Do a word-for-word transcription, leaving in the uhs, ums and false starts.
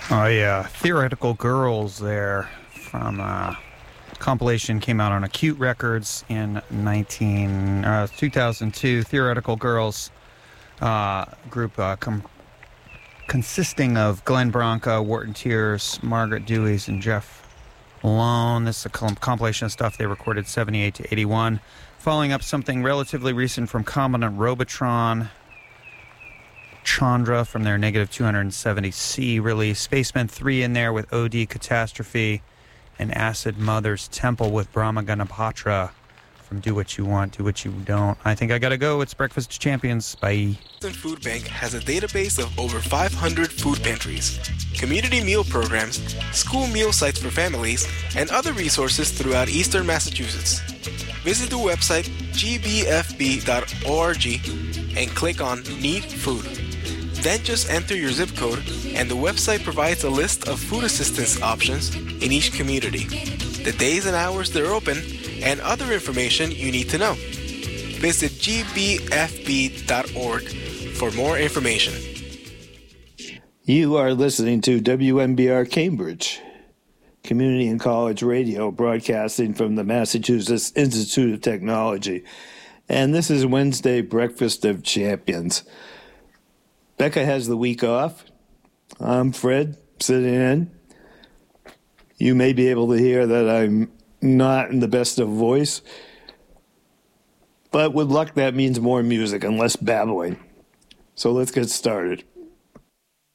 Oh yeah, Theoretical Girls there from uh, compilation came out on Acute Records in nineteen uh, two thousand two. Theoretical Girls uh, group uh, com- consisting of Glenn Branca, Wharton Tears, Margaret Dewey's, and Jeff Lone. This is a com- compilation of stuff they recorded seventy-eight to eighty-one. Following up something relatively recent from Commandant Robotron, Chandra from their Negative two seventy C release. Spacemen three in there with O D Catastrophe, and Acid Mother's Temple with Brahma Ganapatra from Do What You Want, Do What You Don't. I think I gotta go. It's Breakfast of Champions. Bye. Food Bank has a database of over five hundred food pantries, community meal programs, school meal sites for families, and other resources throughout eastern Massachusetts. Visit the website g b f b dot org and click on Need Food. Then just enter your zip code, and the website provides a list of food assistance options in each community, the days and hours they're open, and other information you need to know. Visit g b f b dot org for more information. You are listening to W M B R Cambridge, Community and College Radio, broadcasting from the Massachusetts Institute of Technology. And this is Wednesday Breakfast of Champions. Becca has the week off. I'm Fred, sitting in. You may be able to hear that I'm not in the best of voice, but with luck that means more music and less babbling. So let's get started.